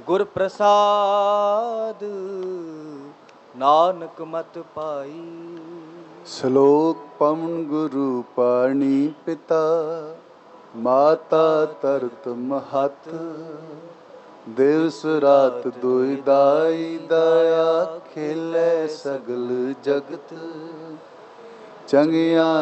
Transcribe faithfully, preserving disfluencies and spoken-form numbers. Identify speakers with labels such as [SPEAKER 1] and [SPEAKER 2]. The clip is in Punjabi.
[SPEAKER 1] ਗੁਰ ਪ੍ਰਸਾਦ ਨਾਨਕ ਮਤ ਪਾਈ।
[SPEAKER 2] ਸ਼ਲੋਕ ਪਵਨ ਗੁਰੂ ਪਾਣੀ ਪਿਤਾ, ਮਾਤਾ ਤਰਤ ਮਹਤ। ਦਿਵਸ ਰਾਤ ਦੁਇ ਦਾਈ, ਦਇਆ ਖੇਲੇ ਸਗਲ ਜਗਤ। ਚੰਗਿਆ